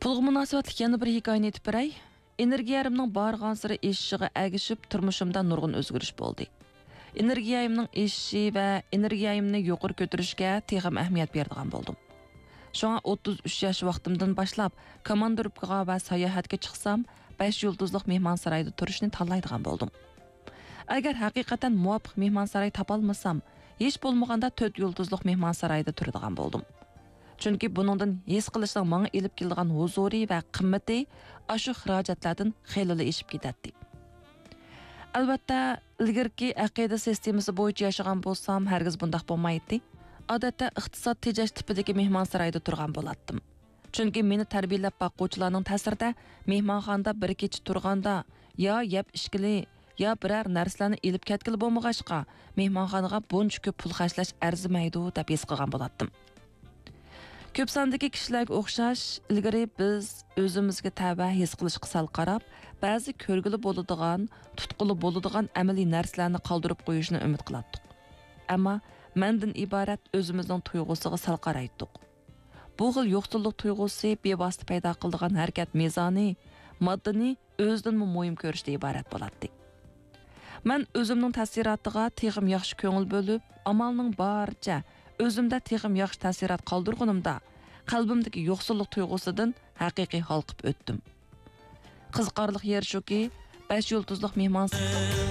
Pulga munosabatli yana bir hikoyani aytib beray. Energiyarimning borgan-sari eshishiga agishib, turmushimda nurg'un o'zgarish bo'ldi. Energiyamning eshishi va energiyamni yuqori ko'tarishga texim ahamiyat beradigan bo'ldim. Shunga 33 yosh vaqtimdan boshlab komandировкага va sayohatga chiqsam, 5 yulduzli mehmonsaroyda turishni tanlaydigan bo'ldim. Agar haqiqatan muvofiq mehmonsaroy topolmasam, hech bo'lmaganda 4 yulduzli mehmonsaroyda turadigan bo'ldim. Chunki buningdan his qilishning menga elib keladigan huzuri va qimmati ashu xarajatlardan xeyli eshib ketadi. Albatta, ilgirki aqida sistemasi bo'yicha yashagan bo'lsam, hargiz bundaq bo'lmaydi. Odatda iqtisod tejash tipidagi mehmonsaroyda turgan bo'lardim. Chunki meni tarbiyalab boquvchilarning ta'sirida mehmonxonada bir kecha turganda yo yeb ishkili yo biror narsalarni elib ketgili bo'lmag'achqa mehmonxonaga buncha ko'p pul xarjlash arzimaydi deb his qilgan bo'lardim. Ko'p sondagi kishilarga o'xshash, ilgari biz o'zimizga tava his qilishga sal qarab, ba'zi ko'rgili bo'ladigan, tutquli bo'ladigan amaliy narsalarni qoldirib qo'yishni umid qilardik. Ammo mendan iborat o'zimizning tuyg'usiga sal qaraydik. Bu xil yo'qsullik tuyg'usi bevosita paydo qiladigan harakat mezoni, moddani o'zidan muhim ko'rishdan iborat bo'ladi. Men o'zimning ta'sirotiga texim yaxshi ko'ngil bo'lib, amalning barcha o'zimda texim yaxshi ta'sirat qoldirganimda, qalbimdagi yo'qsullik tuyg'usidan haqiqiy halqib o'tdim. Qiziqarli yer shuki, 5 yulduzli mehmon